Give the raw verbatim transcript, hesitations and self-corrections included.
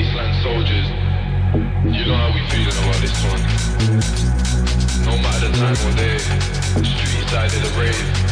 wasteland soldiers. You know how we feeling about this one. No matter the time or day, street side of the rave.